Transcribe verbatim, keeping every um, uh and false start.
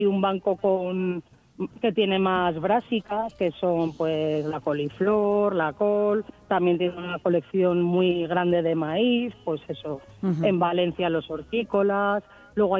y un banco con que tiene más brásicas, que son pues la coliflor, la col, también tiene una colección muy grande de maíz, pues eso, uh-huh. En Valencia los hortícolas, luego hay